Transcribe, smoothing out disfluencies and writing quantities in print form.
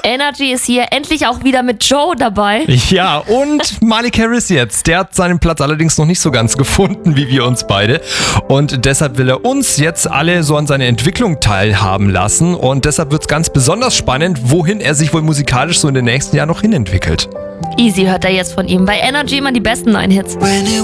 Energy ist hier endlich auch wieder mit Joe dabei. Ja, und Malik Harris jetzt. Der hat seinen Platz allerdings noch nicht so ganz gefunden, wie wir uns beide. Und deshalb will er uns jetzt alle so an seiner Entwicklung teilhaben lassen. Und deshalb wird es ganz besonders spannend, wohin er sich wohl musikalisch so in den nächsten Jahren noch hinentwickelt. Easy hört er jetzt von ihm. Bei Energy immer die besten neuen Hits.